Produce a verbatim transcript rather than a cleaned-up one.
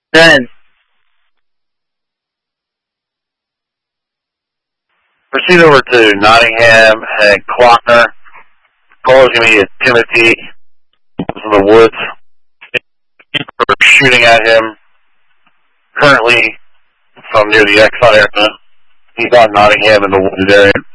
Ten. Proceed over to Nottingham and Clockner. Call is going to be a Timothy from the woods. We're shooting at him currently from near the Exxon area. He's on Nottingham in the woods area.